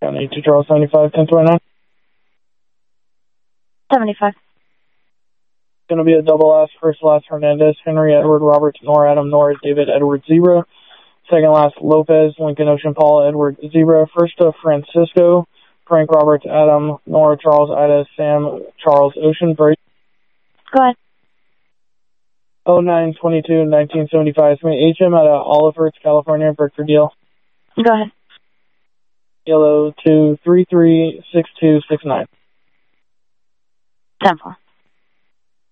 County to Charles 75, 1029. 75. Going to be a double S, first last Hernandez, Henry Edward Robert Nora Adam Nora David Edward Zebra. Second last Lopez Lincoln Ocean Paul Edward Zebra. First Francisco Frank Roberts Adam Nora Charles Ida Sam Charles Ocean Break. Go ahead. 09/22/1975. HM at Oliver's, California. Breaker deal. Go ahead. Yellow 2336269. 10-4.